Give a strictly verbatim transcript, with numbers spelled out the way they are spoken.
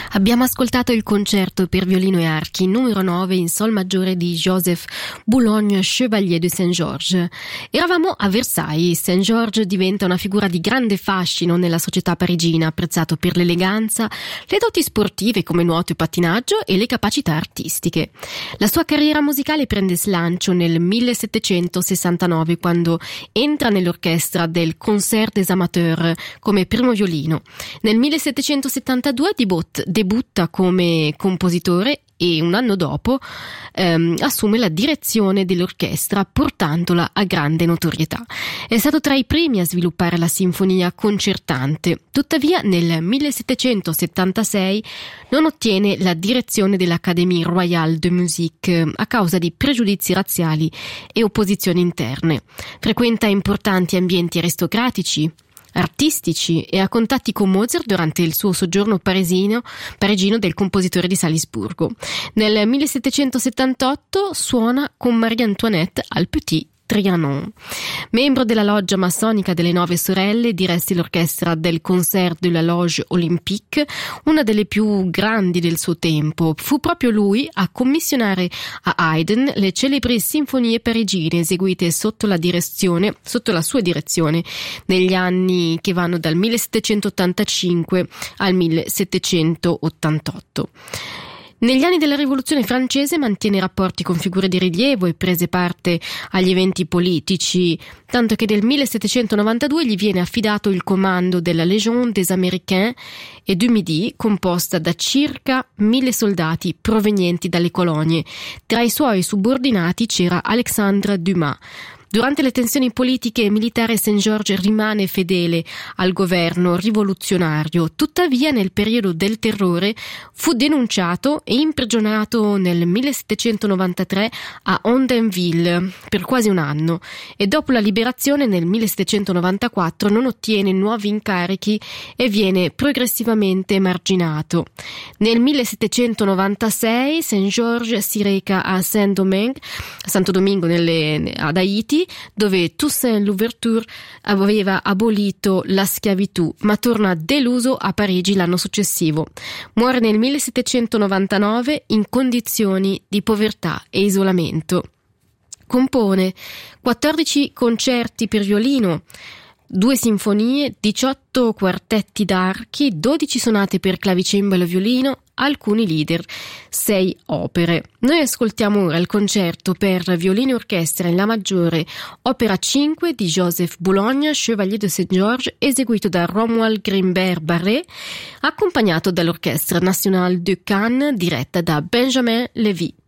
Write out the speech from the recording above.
Abbiamo ascoltato il concerto per violino e archi numero nove in sol maggiore di Joseph Boulogne, Chevalier de Saint-Georges. Eravamo a Versailles. Saint-Georges diventa una figura di grande fascino nella società parigina, apprezzato per l'eleganza, le doti sportive come nuoto e pattinaggio e le capacità artistiche. La sua carriera musicale prende slancio nel millesettecentosessantanove, quando entra nell'orchestra del Concert des Amateurs come primo violino. Nel millesettecentosettantadue debut, debutta come compositore e un anno dopo ehm, assume la direzione dell'orchestra, portandola a grande notorietà. È stato tra i primi a sviluppare la sinfonia concertante. Tuttavia nel millesettecentosettantasei non ottiene la direzione dell'Académie Royale de Musique a causa di pregiudizi razziali e opposizioni interne. Frequenta importanti ambienti aristocratici, artistici e ha contatti con Mozart durante il suo soggiorno parisino, parigino del compositore di Salisburgo. Nel millesettecentosettantotto suona con Marie Antoinette al Petit Trianon. Membro della loggia massonica delle Nove Sorelle, diresse l'orchestra del Concert de la Loge Olympique, una delle più grandi del suo tempo. Fu proprio lui a commissionare a Haydn le celebri sinfonie parigine eseguite sotto la direzione, sotto la sua direzione, negli anni che vanno dal millesettecentottantacinque al millesettecentottantotto. Negli anni della Rivoluzione francese mantiene rapporti con figure di rilievo e prese parte agli eventi politici, tanto che nel millesettecentonovantadue gli viene affidato il comando della Légion des Américains et du Midi, composta da circa mille soldati provenienti dalle colonie. Tra i suoi subordinati c'era Alexandre Dumas. Durante le tensioni politiche e militari Saint-Georges rimane fedele al governo rivoluzionario, tuttavia nel periodo del terrore fu denunciato e imprigionato nel millesettecentonovantatré a Ondainville per quasi un anno e dopo la liberazione nel millesettecentonovantaquattro non ottiene nuovi incarichi e viene progressivamente emarginato. Nel millesettecentonovantasei Saint-Georges si reca a Saint-Domingue, Santo Domingo nelle, ad Haiti, dove Toussaint Louverture aveva abolito la schiavitù, ma torna deluso a Parigi l'anno successivo. Muore nel millesettecentonovantanove in condizioni di povertà e isolamento. Compone quattordici concerti per violino, due sinfonie, diciotto quartetti d'archi, dodici sonate per clavicembalo e violino, alcuni lieder, sei opere. Noi ascoltiamo ora il concerto per violino e orchestra in La maggiore, opera cinque di Joseph Boulogne, Chevalier de Saint-Georges, eseguito da Romuald Grimbert Barré, accompagnato dall'Orchestre Nationale de Cannes, diretta da Benjamin Levy.